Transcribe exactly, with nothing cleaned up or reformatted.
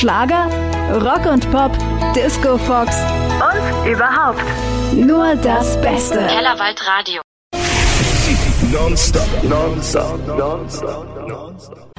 Schlager, Rock und Pop, Disco Fox und überhaupt nur das Beste. Kellerwald Radio. Non-stop, non-stop, non-stop, non-stop.